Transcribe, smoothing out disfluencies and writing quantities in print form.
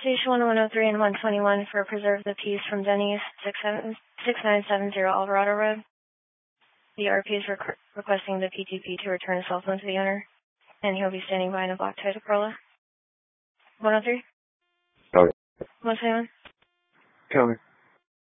Station 103 and 121 for Preserve the Peace from Denny's, 6970 Alvarado Road. The RP is requesting the PTP to return a cell phone to the owner, and he'll be standing by in a black Toyota Corolla. 103? Okay. 121? Coming.